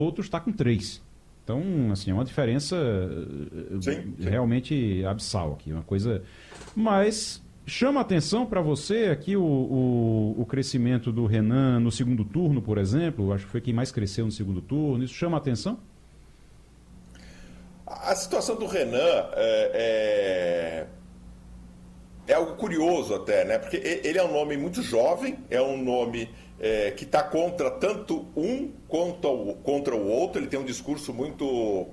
outro está com 3. Então, assim, é uma diferença Sim. realmente abissal aqui, uma coisa... Mas chama atenção para você aqui o crescimento do Renan no segundo turno, por exemplo, acho que foi quem mais cresceu no segundo turno, isso chama atenção? A situação do Renan é algo curioso até, né? Porque ele é um nome muito jovem, é um nome que está contra tanto um contra o outro. Ele tem um discurso muito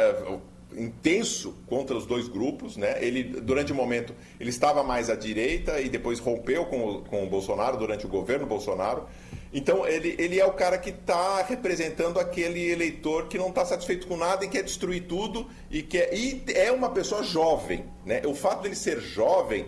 intenso contra os dois grupos, né? Ele, durante um momento, ele estava mais à direita e depois rompeu com o Bolsonaro durante o governo Bolsonaro. Então, ele é o cara que está representando aquele eleitor que não está satisfeito com nada e quer destruir tudo e é uma pessoa jovem, né? O fato dele ser jovem,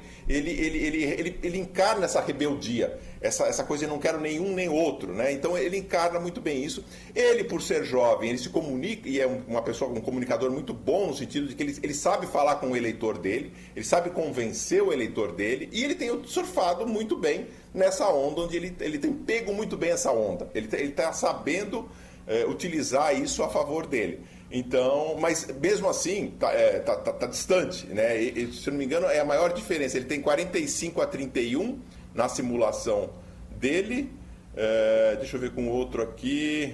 ele encarna essa rebeldia, essa coisa de não quero nenhum nem outro, né? Então, ele encarna muito bem isso. Ele, por ser jovem, ele se comunica e é uma pessoa, um comunicador muito bom no sentido de que ele sabe falar com o eleitor dele, ele sabe convencer o eleitor dele e ele tem surfado muito bem nessa onda, onde ele tem pego muito bem essa onda. Ele está sabendo utilizar isso a favor dele. Então, mas mesmo assim, tá distante, né? Se eu não me engano, é a maior diferença. Ele tem 45-31 na simulação dele. Deixa eu ver com outro aqui.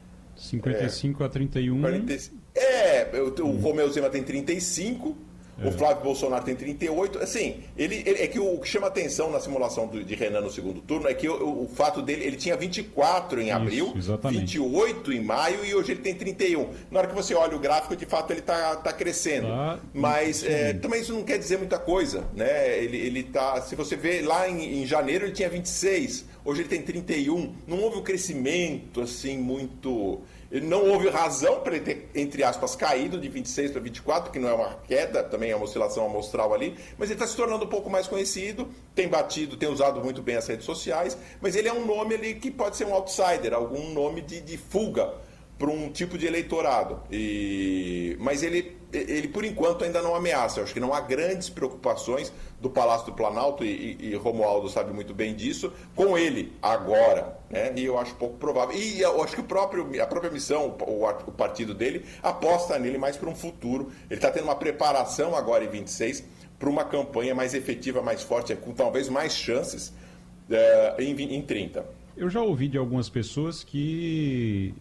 55-31. O Romeu Zema tem 35. O Flávio Bolsonaro tem 38. Assim, é que o que chama atenção na simulação de Renan no segundo turno é que o fato dele, ele tinha 24 em abril, exatamente. 28 em maio e hoje ele tem 31. Na hora que você olha o gráfico, de fato ele está crescendo. Mas também isso não quer dizer muita coisa, né? Ele tá, se você vê lá em janeiro ele tinha 26, hoje ele tem 31. Não houve um crescimento assim muito... Não houve razão para ele ter, entre aspas, caído de 26 para 24, que não é uma queda, também é uma oscilação amostral ali, mas ele está se tornando um pouco mais conhecido, tem usado muito bem as redes sociais, mas ele é um nome ali que pode ser um outsider, algum nome de fuga para um tipo de eleitorado. Mas ele, por enquanto, ainda não ameaça. Eu acho que não há grandes preocupações do Palácio do Planalto, e Romualdo sabe muito bem disso, com ele agora, né? E eu acho pouco provável. E eu acho que a própria missão, o partido dele, aposta nele mais para um futuro. Ele está tendo uma preparação agora em 26 para uma campanha mais efetiva, mais forte, com talvez mais chances em 30. Eu já ouvi de algumas pessoas que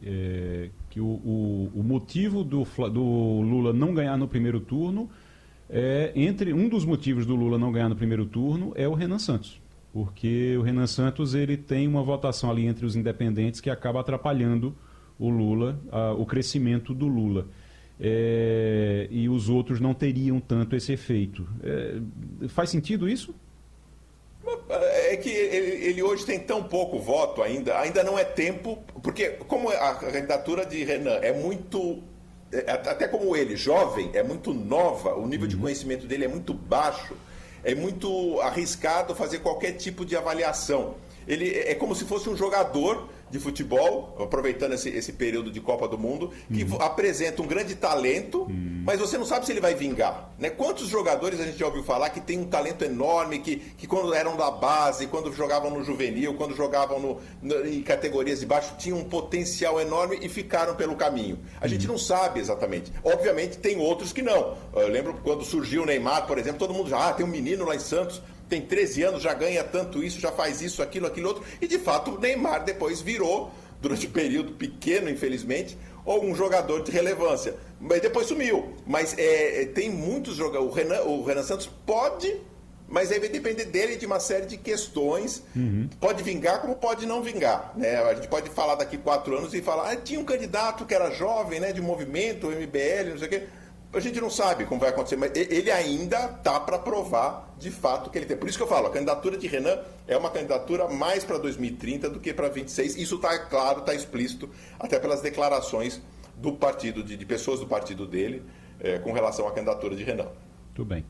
o motivo do Lula não ganhar no primeiro turno um dos motivos do Lula não ganhar no primeiro turno é o Renan Santos, porque o Renan Santos ele tem uma votação ali entre os independentes que acaba atrapalhando o Lula, o crescimento do Lula. E os outros não teriam tanto esse efeito. Faz sentido isso? É que ele hoje tem tão pouco voto ainda não é tempo, porque como a candidatura de Renan é muito, até como ele, jovem, é muito nova, o nível de conhecimento dele é muito baixo, é muito arriscado fazer qualquer tipo de avaliação. Ele é como se fosse um jogador de futebol, aproveitando esse período de Copa do Mundo, que apresenta um grande talento, mas você não sabe se ele vai vingar, né? Quantos jogadores a gente já ouviu falar que tem um talento enorme, que quando eram da base, quando jogavam no juvenil, quando jogavam em categorias de baixo, tinham um potencial enorme e ficaram pelo caminho. A gente não sabe exatamente. Obviamente tem outros que não. Eu lembro quando surgiu o Neymar, por exemplo, todo mundo já, tem um menino lá em Santos, tem 13 anos, já ganha tanto isso, já faz isso, aquilo outro. E, de fato, o Neymar depois virou, durante um período pequeno, infelizmente, um jogador de relevância. Mas depois sumiu. Mas tem muitos jogadores. O Renan Santos pode, mas aí vai depender dele de uma série de questões. Pode vingar como pode não vingar, né? A gente pode falar daqui 4 anos e falar, tinha um candidato que era jovem, né, de movimento, MBL, não sei o quê. A gente não sabe como vai acontecer, mas ele ainda está para provar de fato que ele tem. Por isso que eu falo, a candidatura de Renan é uma candidatura mais para 2030 do que para 26. Isso está claro, está explícito, até pelas declarações do partido, de pessoas do partido dele, com relação à candidatura de Renan. Muito bem.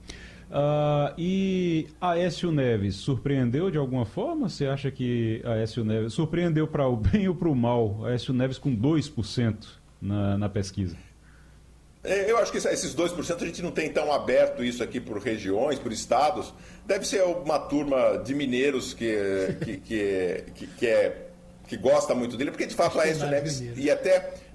E Aécio Neves surpreendeu de alguma forma? Você acha que Aécio Neves surpreendeu para o bem ou para o mal? Aécio Neves com 2% na pesquisa. Eu acho que esses 2% a gente não tem tão aberto isso aqui por regiões, por estados. Deve ser uma turma de mineiros que gosta muito dele, porque de fato Aécio Neves, e até